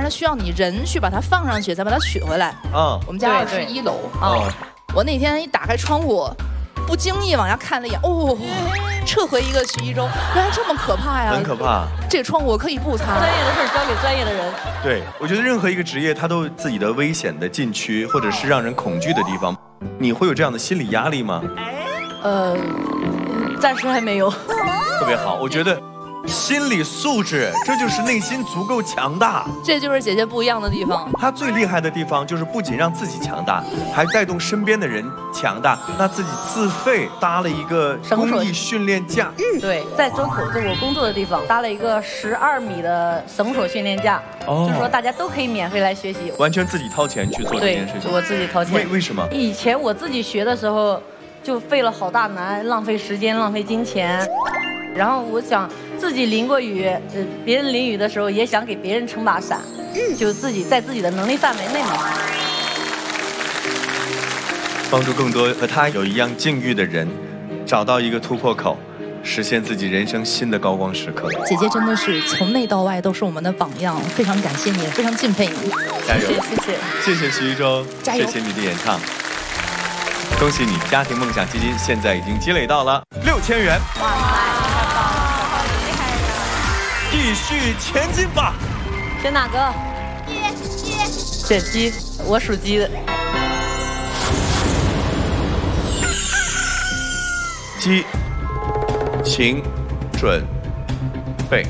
它需要你人去把它放上去，再把它取回来。我们家21楼我那天一打开窗户，不经意往下看了一眼，撤回一个洗衣周，原来这么可怕呀！ 很可怕。 这个窗户我可以不擦。 专业的事交给专业的人。 对，我觉得任何一个职业，它都有自己的危险的禁区，或者是让人恐惧的地方。你会有这样的心理压力吗？ 暂时还没有。 特别好，我觉得心理素质，这就是内心足够强大。 这就是姐姐不一样的地方。 她最厉害的地方就是不仅让自己强大，还带动身边的人强大。那自己自费搭了一个公益训练架。 对，在周口就我工作的地方搭了一个12米的绳索训练架，就是说大家都可以免费来学习， 完全自己掏钱去做这件事情。 对，我自己掏钱。 为什么？ 以前我自己学的时候，就费了好大难，浪费时间，浪费金钱。然后我想自己淋过雨，别人淋雨的时候也想给别人撑把伞，就自己在自己的能力范围内嘛。 帮助更多和他有一样境遇的人，找到一个突破口，实现自己人生新的高光时刻。 姐姐真的是从内到外都是我们的榜样，非常感谢你，非常敬佩你。 加油！ 谢谢谢徐一舟，谢谢你的演唱。恭喜你，家庭梦想基金现在已经积累到了6000元。 哇，太棒了，厉害了！ 继续前进吧。 选哪个？选鸡，我属鸡的。 鸡，请准备。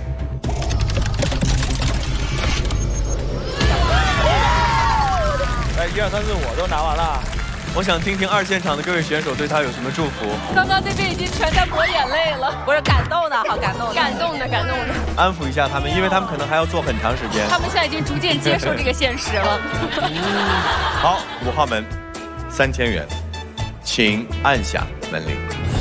来，1、2、3、4、5都拿完了。 我想听听2现场的各位选手对他有什么祝福。 刚刚这边已经全在抹眼泪了，不是感动的，好感动的， 感动的。 安抚一下他们，因为他们可能还要做很长时间。 他们现在已经逐渐接受这个现实了。 好，5号门，3000元，请按下门铃。